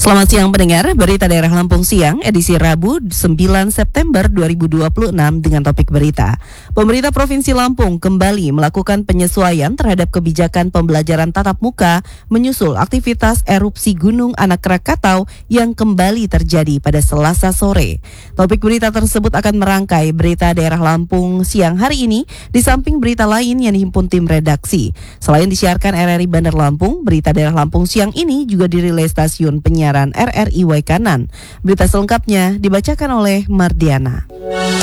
Selamat siang pendengar, berita daerah Lampung siang edisi Rabu 9 September 2026 dengan topik berita. Pemerintah Provinsi Lampung kembali melakukan penyesuaian terhadap kebijakan pembelajaran tatap muka menyusul aktivitas erupsi Gunung Anak Krakatau yang kembali terjadi pada Selasa sore. Topik berita tersebut akan merangkai berita daerah Lampung siang hari ini di samping berita lain yang dihimpun tim redaksi. Selain disiarkan RRI Bandar Lampung, berita daerah Lampung siang ini juga dirilis stasiun penyiaran RRI Waikanan. Berita selengkapnya dibacakan oleh Mardiana.